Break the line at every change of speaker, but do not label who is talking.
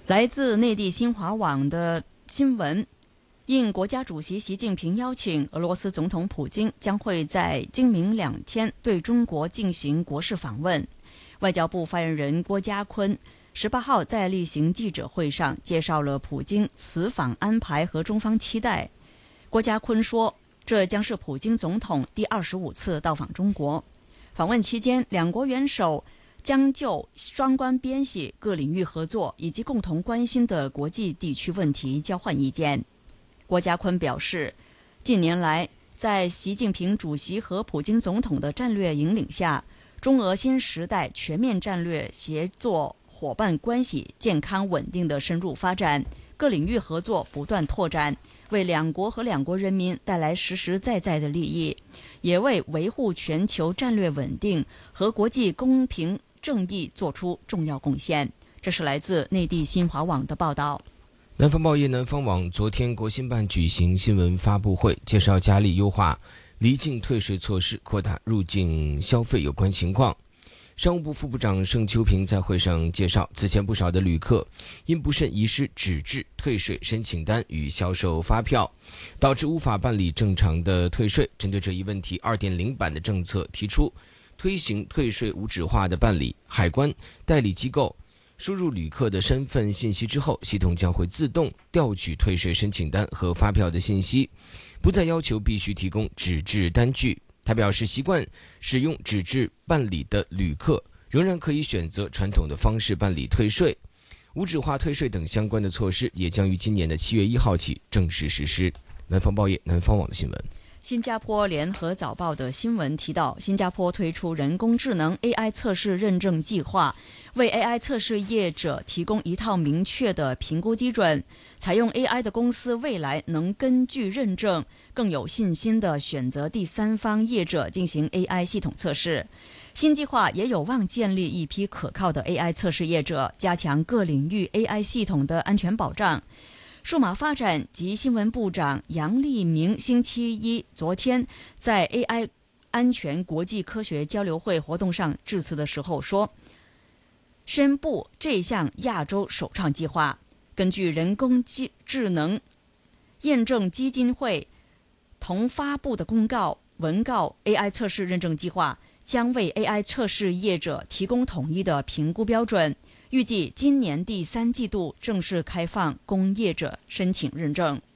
来自内地新华网的新闻，应国家主席习近平邀请，俄罗斯总统普京将会在今明2天对中国进行国事访问。外交部发言人郭家坤18号在例行记者会上介绍了普京此访安排和中方期待。郭家坤说，这将是普京总统第25次到访中国。访问期间，两国元首将就双边关系、各领域合作以及共同关心的国际地区问题交换意见。郭家坤表示，近年来在习近平主席和普京总统的战略引领下，中俄新时代全面战略协作伙伴关系健康稳定的深入发展，各领域合作不断拓展，为两国和两国人民带来实实在在的利益，也为维护全球战略稳定和国际公平正义做出重要贡献。这是来自内地新华网的报道。
南方报业南方网昨天国新办举行新闻发布会，介绍加力优化离境退税措施，扩大入境消费有关情况。商务部副部长盛秋平在会上介绍，此前不少的旅客因不慎遗失纸质退税申请单与销售发票，导致无法办理正常的退税。针对这一问题， 2.0 版的政策提出推行退税无纸化的办理，海关代理机构输入旅客的身份信息之后，系统将会自动调取退税申请单和发票的信息，不再要求必须提供纸质单据。他表示，习惯使用纸质办理的旅客仍然可以选择传统的方式办理退税，无纸化退税等相关的措施也将于今年的7月1号起正式实施。南方报业南方网的新闻。
新加坡联合早报的新闻提到，新加坡推出人工智能 AI 测试认证计划，为 AI 测试业者提供一套明确的评估基准，采用 AI 的公司未来能根据认证更有信心地选择第三方业者进行 AI 系统测试。新计划也有望建立一批可靠的 AI 测试业者，加强各领域 AI 系统的安全保障。数码发展及新闻部长杨立明星期一昨天在 AI 安全国际科学交流会活动上致辞的时候说，宣布这项亚洲首创计划，根据人工智能验证基金会同发布的公告文告， AI 测试认证计划将为 AI 测试业者提供统一的评估标准，预计今年第3季度正式开放供业者申请认证。